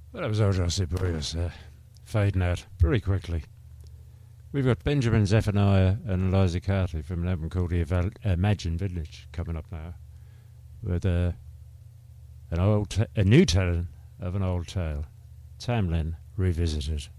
Well, that was old Osibrius fading out very quickly. We've got Benjamin Zephaniah and Eliza Cartley from an album called The Imagine Village coming up now, with a new telling of an old tale, Tamlin Revisited.